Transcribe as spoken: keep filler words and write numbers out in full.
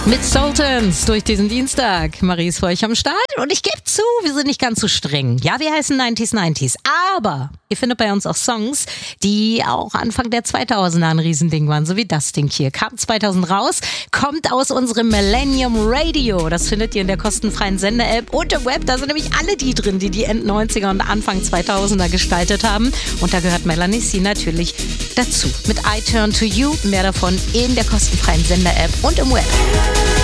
Mit Sultans durch diesen Dienstag. Marie ist für euch am Start und ich gebe zu, wir sind nicht ganz so streng. Ja, wir heißen neunziger neunziger, aber ihr findet bei uns auch Songs, die auch Anfang der zweitausender ein Riesending waren, so wie das Ding hier. Kam zweitausend raus, kommt aus unserem Millennium Radio. Das findet ihr in der kostenfreien Sender-App und im Web. Da sind nämlich alle die drin, die die End-neunziger und Anfang zweitausender gestaltet haben. Und da gehört Melanie C natürlich dazu. Mit I Turn to You, mehr davon in der kostenfreien Sender-App und im Web.